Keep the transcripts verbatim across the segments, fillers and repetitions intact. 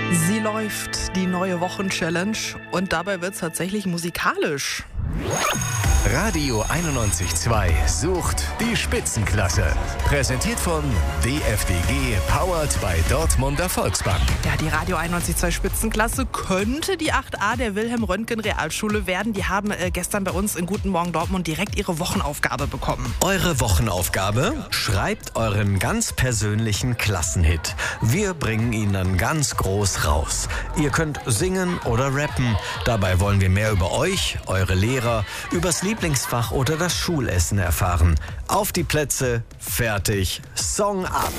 Sie läuft, die neue Wochenchallenge, und dabei wird es tatsächlich musikalisch. Radio einundneunzig Komma zwei sucht die Spitzenklasse. Präsentiert von D F D G, powered by Dortmunder Volksbank. Ja, die Radio einundneunzig Komma zwei Spitzenklasse könnte die acht a der Wilhelm-Röntgen-Realschule werden. Die haben äh, gestern bei uns in Guten Morgen Dortmund direkt ihre Wochenaufgabe bekommen. Eure Wochenaufgabe? Schreibt euren ganz persönlichen Klassenhit. Wir bringen ihn dann ganz groß raus. Ihr könnt singen oder rappen. Dabei wollen wir mehr über euch, eure Lehrer, übers Lieblingsfach oder das Schulessen erfahren. Auf die Plätze, fertig, Song ab!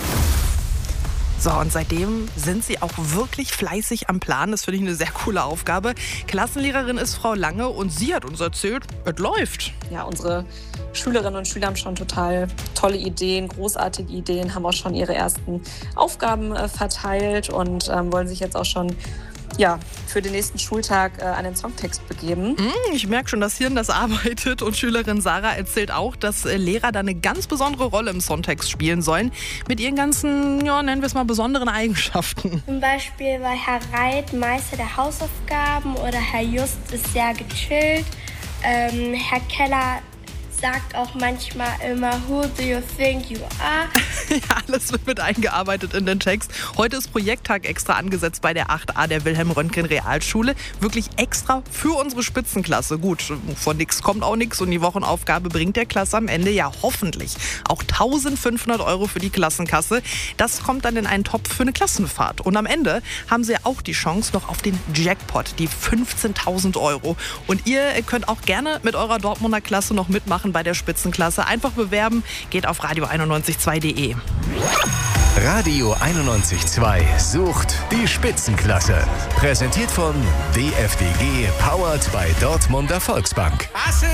So, und seitdem sind sie auch wirklich fleißig am Plan. Das finde ich eine sehr coole Aufgabe. Klassenlehrerin ist Frau Lange und sie hat uns erzählt, es läuft. Ja, unsere Schülerinnen und Schüler haben schon total tolle Ideen, großartige Ideen, haben auch schon ihre ersten Aufgaben äh, verteilt und ähm, wollen sich jetzt auch schon ja, für den nächsten Schultag äh, an den Songtext begeben. Mm, ich merke schon, das Hirn, das arbeitet. Und Schülerin Sarah erzählt auch, dass äh, Lehrer da eine ganz besondere Rolle im Songtext spielen sollen. Mit ihren ganzen, ja, nennen wir es mal, besonderen Eigenschaften. Zum Beispiel war Herr Reit Meister der Hausaufgaben oder Herr Just ist sehr gechillt. Ähm, Herr Keller sagt auch manchmal immer, who do you think you are? Ja, alles wird mit eingearbeitet in den Text. Heute ist Projekttag extra angesetzt bei der acht a der Wilhelm-Röntgen-Realschule. Wirklich extra für unsere Spitzenklasse. Gut, von nix kommt auch nichts und die Wochenaufgabe bringt der Klasse am Ende ja hoffentlich auch eintausendfünfhundert Euro für die Klassenkasse. Das kommt dann in einen Topf für eine Klassenfahrt. Und am Ende haben sie auch die Chance noch auf den Jackpot, die fünfzehntausend Euro. Und ihr könnt auch gerne mit eurer Dortmunder Klasse noch mitmachen bei der Spitzenklasse. Einfach bewerben, geht auf radio einundneunzig Komma zwei punkt de. Radio einundneunzig Komma zwei sucht die Spitzenklasse. Präsentiert von D F D G, powered by Dortmunder Volksbank.